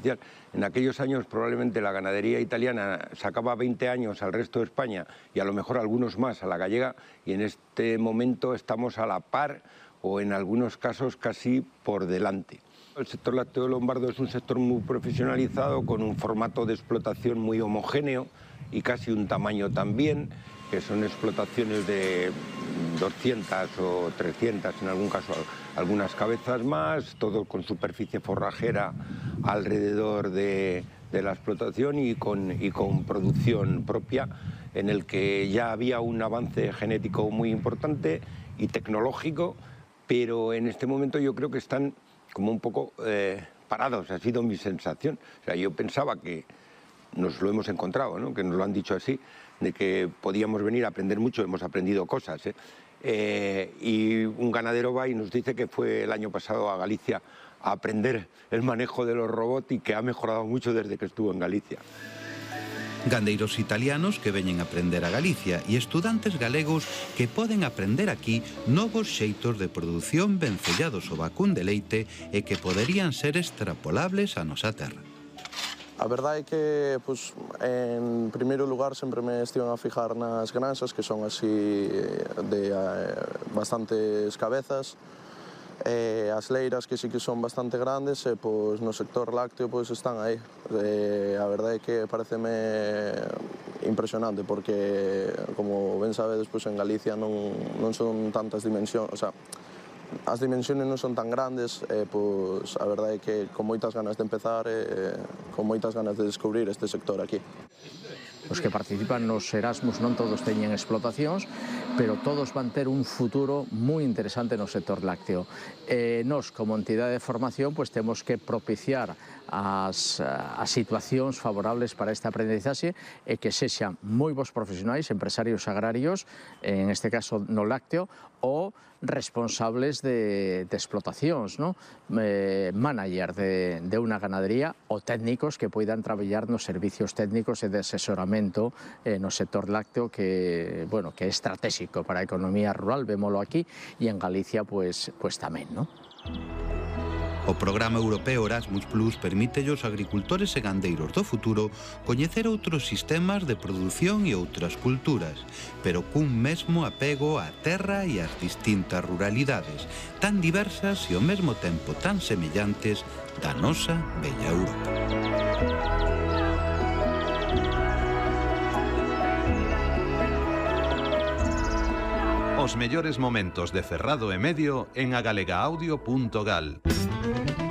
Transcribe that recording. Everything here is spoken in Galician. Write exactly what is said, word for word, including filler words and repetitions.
artificial. En aquellos años probablemente la ganadería italiana sacaba veinte años al resto de España y a lo mejor algunos más a la gallega, y en este momento estamos a la par o en algunos casos casi por delante. El sector lácteo lombardo es un sector muy profesionalizado, con un formato de explotación muy homogéneo y casi un tamaño también, que son explotaciones de doscientas o trescientas, en algún caso algunas cabezas más, todo con superficie forrajera alrededor de, de la explotación y con, y con producción propia, en el que ya había un avance genético muy importante y tecnológico, pero en este momento yo creo que están como un poco eh, parados, ha sido mi sensación. O sea, yo pensaba que nos lo hemos encontrado, ¿no? Que nos lo han dicho así, de que podíamos venir a aprender mucho, hemos aprendido cosas, ¿eh? Eh, y un ganadero va y nos dice que fue el año pasado a Galicia a aprender el manejo de los robots y que ha mejorado mucho desde que estuvo en Galicia. Gandeiros italianos que veñen a aprender a Galicia e estudantes galegos que poden aprender aquí novos xeitos de produción vencellados ao vacún de leite e que poderían ser extrapolables a nosa terra. A verdade é que, pues, en primeiro lugar, sempre me estiven a fijar nas granxas, que son así de eh, bastantes cabezas, e as leiras, que sí que son bastante grandes, e pues, no sector lácteo pues, están aí. E a verdade é que pareceme impresionante, porque, como ben sabedes, pues, en Galicia non, non son tantas dimensións, o sea, as dimensiones non son tan grandes, e, pues, a verdade é que con moitas ganas de empezar e con moitas ganas de descubrir este sector aquí. Os que participan nos Erasmus non todos teñen explotacións, pero todos van ter un futuro moi interesante no sector lácteo. E nós, como entidade de formación, pues, temos que propiciar as, as situacións favorables para esta aprendizaxe e que sexan moi bons profesionais, empresarios agrarios, en este caso no lácteo, ou responsables de, de explotacións, ¿no? eh, manager de, de unha ganadería ou técnicos que poidan traballar nos servicios técnicos e de asesoramento eh, no sector lácteo que, bueno, que é estratégico para a economía rural, vémolo aquí, e en Galicia pues, pues tamén, ¿no? O programa europeo Erasmus Plus permite aos agricultores e gandeiros do futuro coñecer outros sistemas de produción e outras culturas, pero cun mesmo apego á terra e ás distintas ruralidades, tan diversas e ao mesmo tempo tan semellantes da nosa bella Europa. Os mellores momentos de Ferrado e Medio en agalega audio punto gal.